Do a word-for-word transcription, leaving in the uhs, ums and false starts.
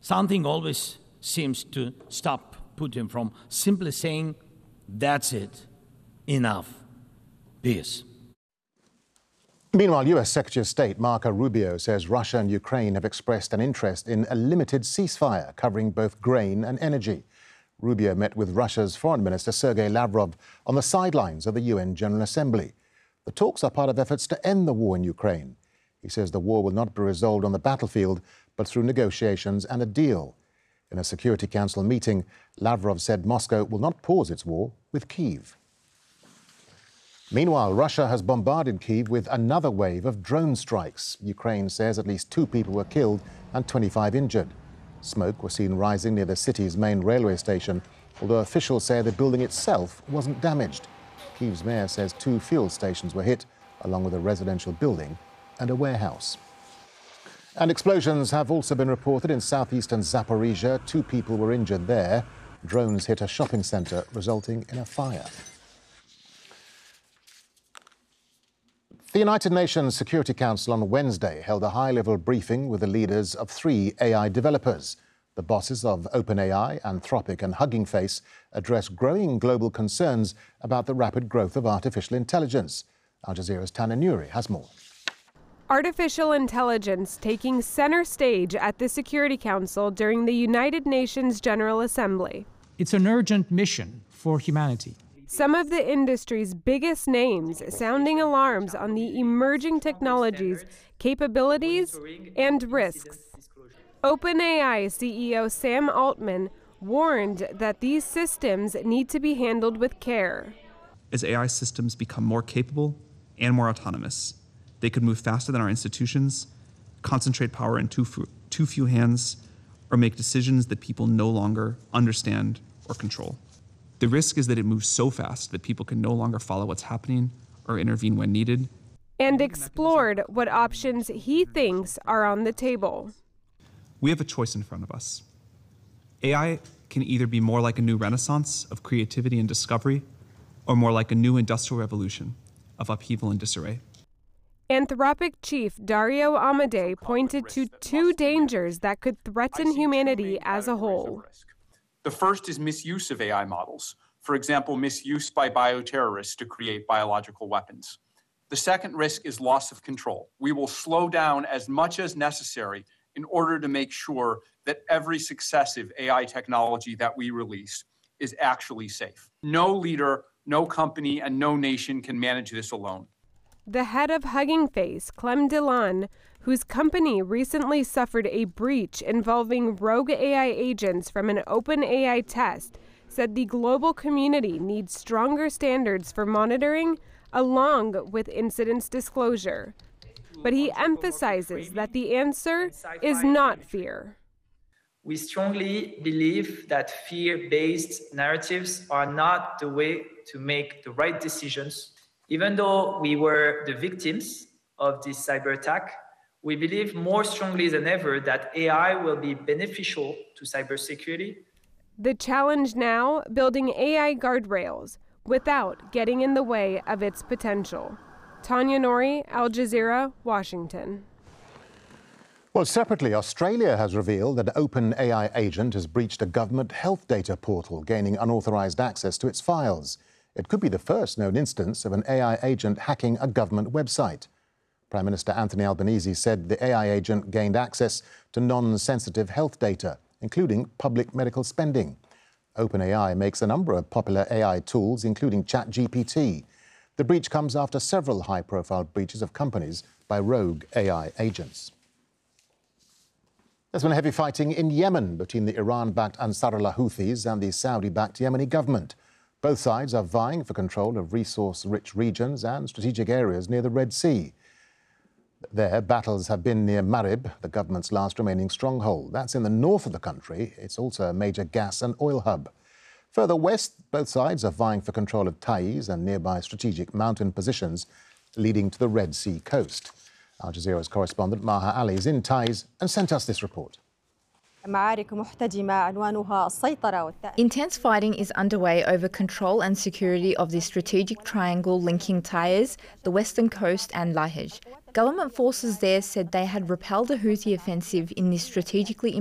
Something always seems to stop Putin from simply saying, that's it, enough, peace. Meanwhile, U S Secretary of State Marco Rubio says Russia and Ukraine have expressed an interest in a limited ceasefire covering both grain and energy. Rubio met with Russia's Foreign Minister Sergei Lavrov on the sidelines of the U N General Assembly. The talks are part of efforts to end the war in Ukraine. He says the war will not be resolved on the battlefield, but through negotiations and a deal. In a Security Council meeting, Lavrov said Moscow will not pause its war with Kyiv. Meanwhile, Russia has bombarded Kyiv with another wave of drone strikes. Ukraine says at least two people were killed and twenty-five injured. Smoke was seen rising near the city's main railway station, although officials say the building itself wasn't damaged. Kyiv's mayor says two fuel stations were hit, along with a residential building and a warehouse. And explosions have also been reported in southeastern Zaporizhia. Two people were injured there. Drones hit a shopping centre, resulting in a fire. The United Nations Security Council on Wednesday held a high-level briefing with the leaders of three A I developers. The bosses of OpenAI, Anthropic and Hugging Face addressed growing global concerns about the rapid growth of artificial intelligence. Al Jazeera's Tana Nuri has more. Artificial intelligence taking center stage at the Security Council during the United Nations General Assembly. It's an urgent mission for humanity. Some of the industry's biggest names sounding alarms on the emerging technologies, capabilities, and risks. OpenAI C E O Sam Altman warned that these systems need to be handled with care. As A I systems become more capable and more autonomous, they could move faster than our institutions, concentrate power in too few, too few hands, or make decisions that people no longer understand or control. The risk is that it moves so fast that people can no longer follow what's happening or intervene when needed. And explored what options he thinks are on the table. We have a choice in front of us. A I can either be more like a new renaissance of creativity and discovery, or more like a new industrial revolution of upheaval and disarray. Anthropic chief Dario Amodei pointed to two dangers that could threaten humanity as a whole. The first is misuse of A I models. For example, misuse by bioterrorists to create biological weapons. The second risk is loss of control. We will slow down as much as necessary in order to make sure that every successive A I technology that we release is actually safe. No leader, no company, and no nation can manage this alone. The head of Hugging Face, Clem Dillon, whose company recently suffered a breach involving rogue A I agents from an OpenAI test, said the global community needs stronger standards for monitoring along with incidents disclosure. But he emphasizes that the answer is not fear. We strongly believe that fear-based narratives are not the way to make the right decisions. Even though we were the victims of this cyber attack, we believe more strongly than ever that A I will be beneficial to cybersecurity. The challenge now, building A I guardrails without getting in the way of its potential. Tanya Nori, Al Jazeera, Washington. Well, separately, Australia has revealed that an OpenAI agent has breached a government health data portal, gaining unauthorized access to its files. It could be the first known instance of an A I agent hacking a government website. Prime Minister Anthony Albanese said the A I agent gained access to non-sensitive health data, including public medical spending. OpenAI makes a number of popular A I tools, including ChatGPT. The breach comes after several high-profile breaches of companies by rogue A I agents. There's been heavy fighting in Yemen between the Iran-backed Ansarullah Houthis and the Saudi-backed Yemeni government. Both sides are vying for control of resource-rich regions and strategic areas near the Red Sea. There, battles have been near Marib, the government's last remaining stronghold. That's in the north of the country. It's also a major gas and oil hub. Further west, both sides are vying for control of Taiz and nearby strategic mountain positions leading to the Red Sea coast. Al Jazeera's correspondent Maha Ali is in Taiz and sent us this report. Intense fighting is underway over control and security of the strategic triangle linking Taiz, the western coast and Lahej. Government forces there said they had repelled a Houthi offensive in this strategically